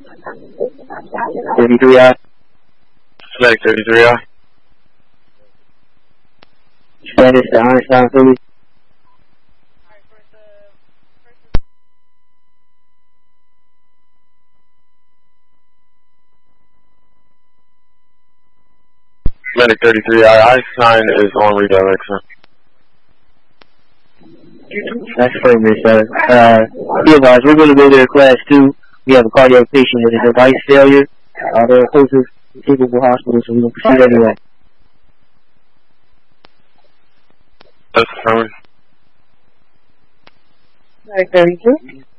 33I. Medic 33I. Status to Einstein, Philly. Medic 33I. Einstein is on redirect, sir. That's Framer, sir. Be advised, we're going to go there class 2. We have a cardiac patient with a device failure. They're close to capable hospital, so we're going to proceed anyway. That's affirmative. Medic 32.